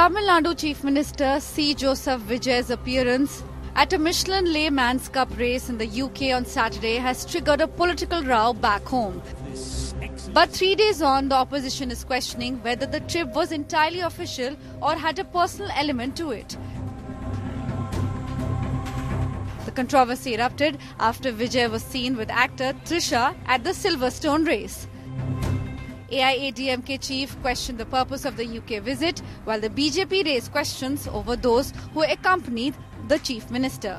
Tamil Nadu Chief Minister C. Joseph Vijay's appearance at a Michelin Le Mans Cup race in the UK on Saturday has triggered a political row back home. But 3 days on, the opposition is questioning whether the trip was entirely official or had a personal element to it. The controversy erupted after Vijay was seen with actor Trisha at the Silverstone race. AIADMK chief questioned the purpose of the UK visit, while the BJP raised questions over those who accompanied the chief minister.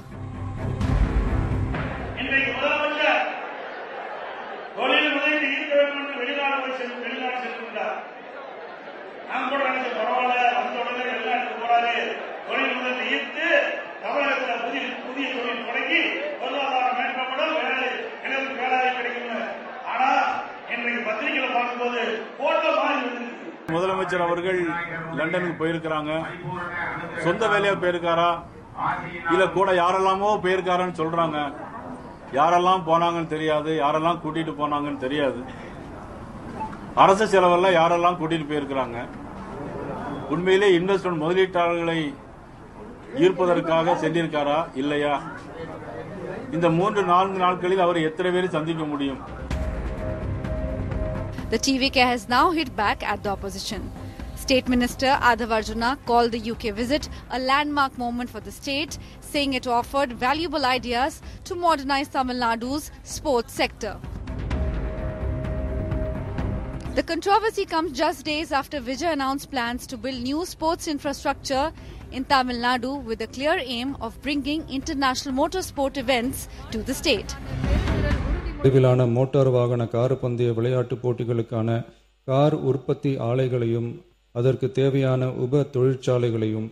முதலமைச்சர் அவர்கள் லண்டனுக்கு போயிருக்காங்க. சொந்த வேலையா போயிருக்காரா இல்ல கூட யாரெல்லாமோ போயிருக்காருன்னு சொல்றாங்க. யாரெல்லாம் போனாங்கன்னு தெரியாது, யாரெல்லாம் கூட்டிட்டு போனாங்கன்னு தெரியாது. அரசு செலவெல்லாம் யாரெல்லாம் கூட்டிட்டு போயிருக்காங்க. உண்மையிலே இன்வெஸ்ட்மென்ட் முதலீட்டாளர்களை ஈர்ப்பதற்காக சென்றிருக்காரா இல்லையா? இந்த 3-4 நாட்களில் அவர் எத்தனை பேரை சந்திக்க முடியும்? The TVK has now hit back at the opposition. State Minister Adhav Arjuna called the UK visit a landmark moment for the state, saying it offered valuable ideas to modernize Tamil Nadu's sports sector. The controversy comes just days after Vijay announced plans to build new sports infrastructure in Tamil Nadu with a clear aim of bringing international motorsport events to the state. அளவிலான motor வாகன car பந்தய விளையாட்டுப் போட்டிகளுக்கான car உற்பத்தி ஆலைகளையும் அதற்கு தேவையான உப தொழிற்சாலைகளையும்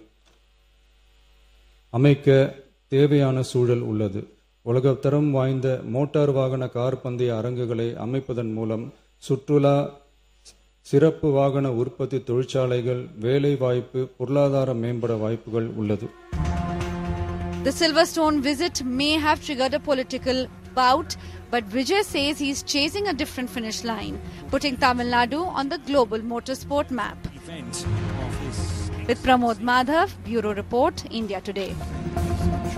அமைக்க தேவையான சூழல் உள்ளது. உலகத்தரம் வாய்ந்த மோட்டார் வாகன கார் பந்தய அரங்குகளை அமைப்பதன் மூலம் சுற்றுலா, சிறப்பு வாகன உற்பத்தி தொழிற்சாலைகள், வேலை வாய்ப்பு, பொருளாதார மேம்பட வாய்ப்புகள் உள்ளது. The Silverstone visit may have triggered a political bout, but Vijay says he's chasing a different finish line, putting Tamil Nadu on the global motorsport map. With Pramod Madhav, Bureau Report, India Today.